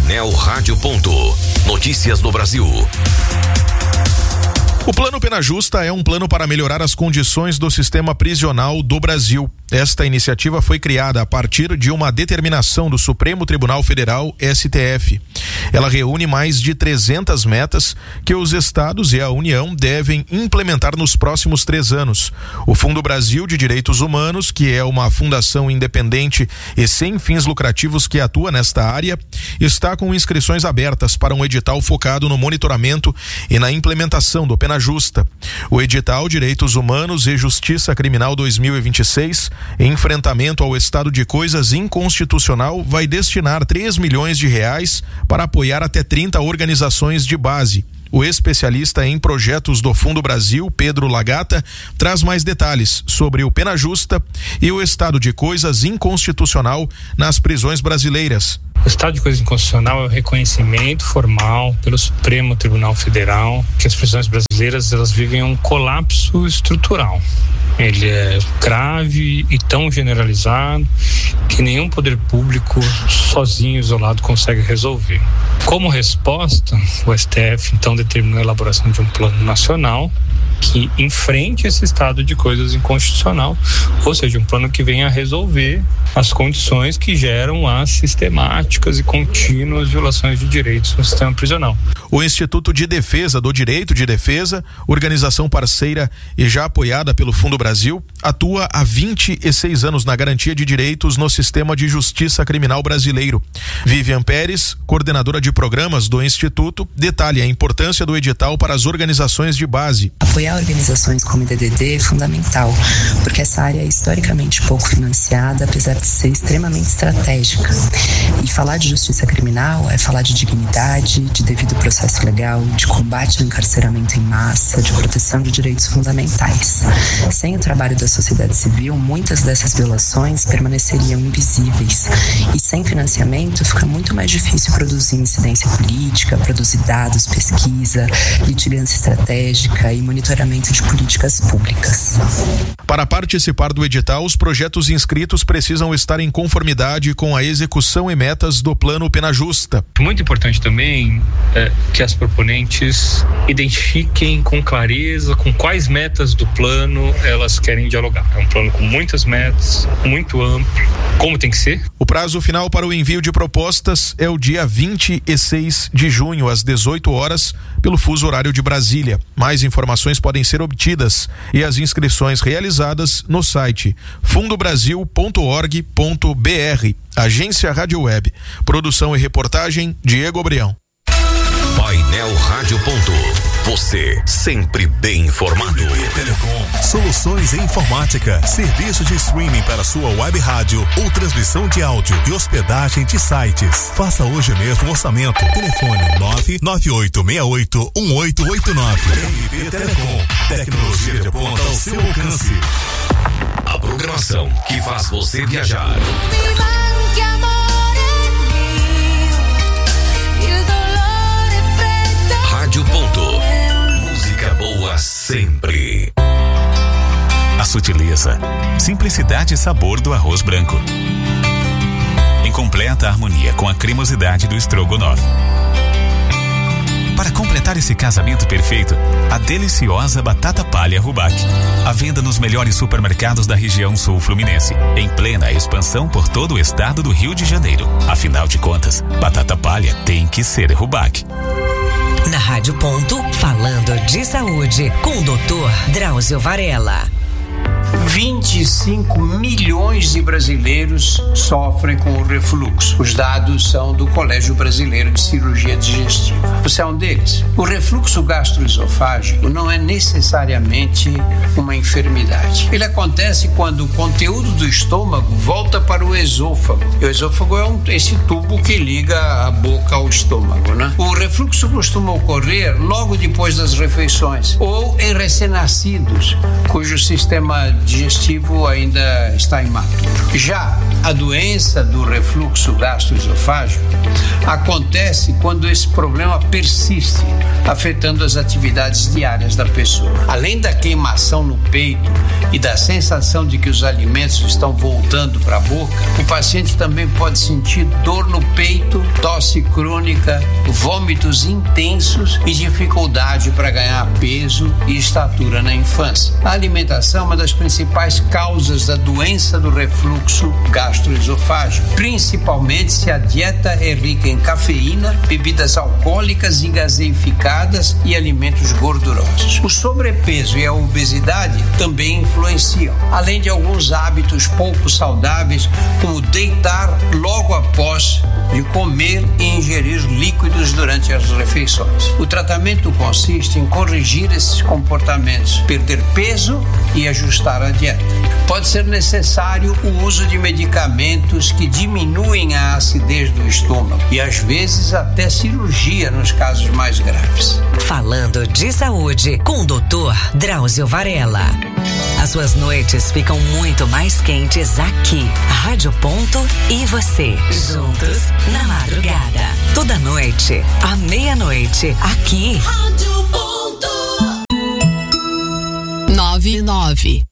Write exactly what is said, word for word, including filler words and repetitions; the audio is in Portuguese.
Painel Rádio Ponto. Notícias do Brasil. O Plano Pena Justa é um plano para melhorar as condições do sistema prisional do Brasil. Esta iniciativa foi criada a partir de uma determinação do Supremo Tribunal Federal, S T F. Ela reúne mais de trezentas metas que os estados e a União devem implementar nos próximos três anos. O Fundo Brasil de Direitos Humanos, que é uma fundação independente e sem fins lucrativos que atua nesta área, está com inscrições abertas para um edital focado no monitoramento e na implementação do Pena Justa. O edital Direitos Humanos e Justiça Criminal dois mil e vinte e seis, enfrentamento ao estado de coisas inconstitucional, vai destinar três milhões de reais para apoiar até trinta organizações de base. O especialista em projetos do Fundo Brasil, Pedro Lagata, traz mais detalhes sobre o Pena Justa e o estado de coisas inconstitucional nas prisões brasileiras. O estado de coisas inconstitucional é o reconhecimento formal pelo Supremo Tribunal Federal que as prisões brasileiras elas vivem um colapso estrutural. Ele é grave e tão generalizado que nenhum poder público sozinho, isolado, consegue resolver. Como resposta, o S T F então determinou a elaboração de um plano nacional que enfrente esse estado de coisas inconstitucional, ou seja, um plano que venha a resolver as condições que geram as sistemáticas e contínuas violações de direitos no sistema prisional. O Instituto de Defesa do Direito de Defesa, organização parceira e já apoiada pelo Fundo Brasil, atua há vinte e seis anos na garantia de direitos no sistema de justiça criminal brasileiro. Vivian Pérez, coordenadora de programas do Instituto, detalha a importância do edital para as organizações de base. Apoiar organizações como o D D D é fundamental, porque essa área é historicamente pouco financiada, apesar de ser extremamente estratégica. E falar de justiça criminal é falar de dignidade, de devido processo legal, de combate ao encarceramento em massa, de proteção de direitos fundamentais. Sem o trabalho da sociedade civil, muitas dessas violações permaneceriam invisíveis. E sem financiamento, fica muito mais difícil produzir incidência política, produzir dados, pesquisa, litigância estratégica e monitoramento de políticas públicas. Para participar do edital, os projetos inscritos precisam estar em conformidade com a execução e metas do Plano Pena Justa. Muito importante também é que as proponentes identifiquem com clareza com quais metas do plano elas querem dialogar. É um plano com muitas metas, muito amplo, como tem que ser. O prazo final para o envio de propostas é o dia vinte e seis de junho, às dezoito horas, pelo fuso horário de Brasília. Mais informações podem ser obtidas e as inscrições realizadas no site fundobrasil ponto org ponto br. Agência Rádio Web. Produção e reportagem Diego Obrião. Painel Rádio Ponto. Você sempre bem informado. Telecom. Soluções em informática. Serviço de streaming para sua web rádio ou transmissão de áudio e hospedagem de sites. Faça hoje mesmo o orçamento. Telefone nove nove oito seis oito um oito oito nove. R B Telecom. Tecnologia de ponta ao seu alcance. A programação que faz você viajar. Rádio Ponto. Música boa sempre. A sutileza, simplicidade e sabor do arroz branco. Em completa harmonia com a cremosidade do estrogonofe. Para completar esse casamento perfeito, a deliciosa batata palha Rubac. À venda nos melhores supermercados da região sul fluminense, em plena expansão por todo o estado do Rio de Janeiro. Afinal de contas, batata palha tem que ser Rubac. Na Rádio Ponto, falando de saúde, com o doutor Drauzio Varela. vinte e cinco milhões de brasileiros sofrem com o refluxo. Os dados são do Colégio Brasileiro de Cirurgia Digestiva. Você é um deles? O refluxo gastroesofágico não é necessariamente uma enfermidade. Ele acontece quando o conteúdo do estômago volta para o esôfago. E o esôfago é um, esse tubo que liga a boca ao estômago, né? O refluxo costuma ocorrer logo depois das refeições ou em recém-nascidos, cujo sistema de digestivo ainda está imaturo. Já a doença do refluxo gastroesofágico acontece quando esse problema persiste, afetando as atividades diárias da pessoa. Além da queimação no peito e da sensação de que os alimentos estão voltando para a boca, o paciente também pode sentir dor no peito, tosse crônica, vômitos intensos e dificuldade para ganhar peso e estatura na infância. A alimentação é uma das principais causas da doença do refluxo gastroesofágico, principalmente se a dieta é rica em cafeína, bebidas alcoólicas e gaseificadas e alimentos gordurosos. O sobrepeso e a obesidade também influenciam, além de alguns hábitos pouco saudáveis, como deitar logo após de comer e ingerir líquidos durante as refeições. O tratamento consiste em corrigir esses comportamentos, perder peso e ajustar a dieta. Pode ser necessário o uso de medicamentos que diminuem a acidez do estômago e às vezes até cirurgia nos casos mais graves. Falando de saúde com o doutor Drauzio Varela. As suas noites ficam muito mais quentes aqui. Rádio Ponto e você. Juntos na madrugada. Toda noite, à meia-noite, aqui. Rádio Ponto. Nove nove